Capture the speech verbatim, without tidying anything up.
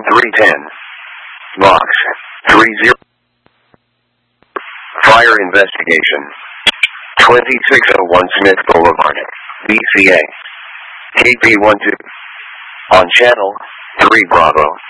three ten. Box three zero. Fire investigation. twenty-six oh one Smith Boulevard, B C A. K P one two. On channel three Bravo.